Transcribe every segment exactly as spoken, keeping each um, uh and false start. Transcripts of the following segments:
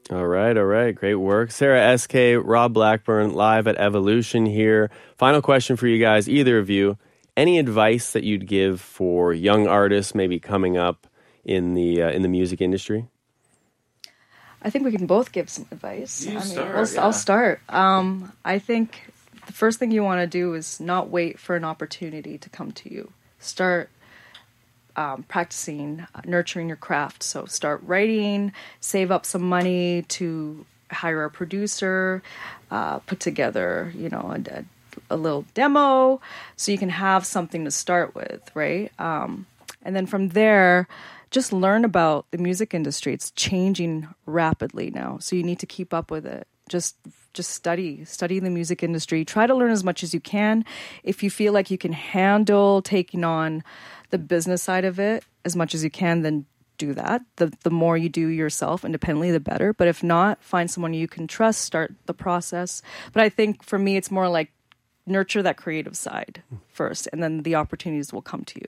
All right, all right. Great work. Sarah S K, Rob Blackburn, live at Evolution here. Final question for you guys, either of you. Any advice that you'd give for young artists maybe coming up in the uh, in the music industry? I think we can both give some advice. You I mean, start, I'll, yeah. I'll start. Um, I think the first thing you want to do is not wait for an opportunity to come to you. Start um, practicing, nurturing your craft. So start writing, save up some money to hire a producer, uh, put together, you know, a, a little demo so you can have something to start with, right? Um, and then from there, just learn about the music industry. It's changing rapidly now, so you need to keep up with it. Just just study, study the music industry. Try to learn as much as you can. If you feel like you can handle taking on the business side of it as much as you can, then do that. The the more you do yourself independently, the better. But if not, find someone you can trust, start the process. But I think for me, it's more like nurture that creative side first, and then the opportunities will come to you.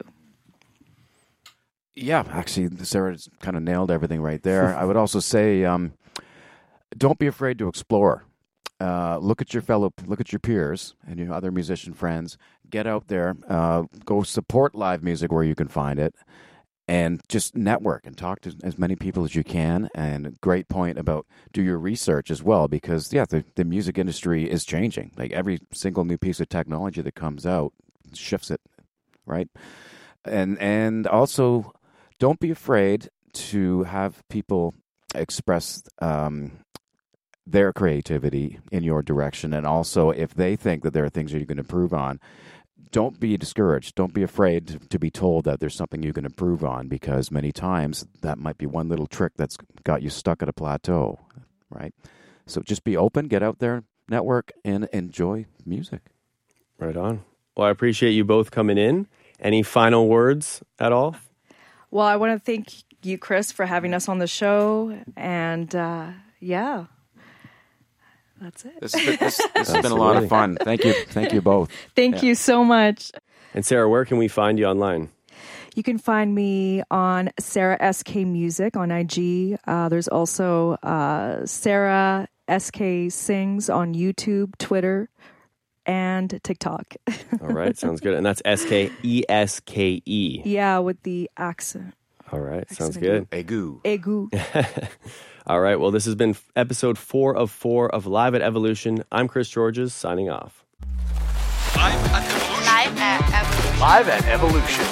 Yeah, actually, Sarah kind of nailed everything right there. I would also say, um, don't be afraid to explore. Uh, look at your fellow, look at your peers and your other musician friends. Get out there, uh, go support live music where you can find it, and just network and talk to as many people as you can. And a great point about do your research as well, because yeah, the, the music industry is changing. Like every single new piece of technology that comes out shifts it, right? And and also, don't be afraid to have people express um, their creativity in your direction. And also, if they think that there are things that you can improve on, don't be discouraged. Don't be afraid to, to be told that there's something you can improve on, because many times that might be one little trick that's got you stuck at a plateau, right? So just be open, get out there, network, and enjoy music. Right on. Well, I appreciate you both coming in. Any final words at all? Well, I want to thank you, Chris, for having us on the show. And uh, yeah, that's it. This, this, this has been a lot of fun. Thank you. Thank you both. Thank yeah. you so much. And Sarah, where can we find you online? You can find me on Sarah S K Music on I G. Uh, there's also uh, Sarah S K Sings on YouTube, Twitter, and TikTok. All right, sounds good. And that's S K E S K E. Yeah, with the accent. All right, accent sounds good. Egu. Egu. All right, well, this has been episode four of four of Live at Evolution. I'm Chris Georges, signing off. Live at Evolution. Live at Evolution. Live at Evolution.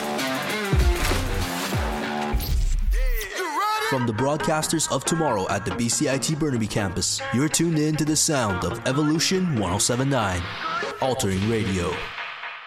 From the broadcasters of tomorrow at the B C I T Burnaby campus, you're tuned in to the sound of Evolution one oh seven point nine, altering radio.